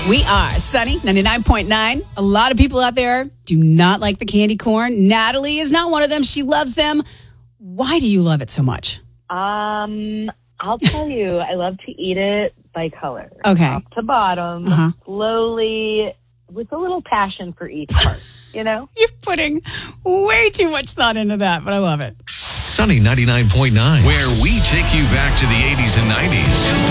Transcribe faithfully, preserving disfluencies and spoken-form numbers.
We are Sunny ninety-nine point nine. A lot of people out there do not like the candy corn. Natalie is not one of them. She loves them. Why do you love it so much? Um, I'll tell you, I love to eat it by color. Okay. Top to bottom, Uh-huh. slowly, with a little passion for each part, you know? You're putting way too much thought into that, but I love it. Sunny ninety-nine point nine, where we take you back to the eighties and nineties.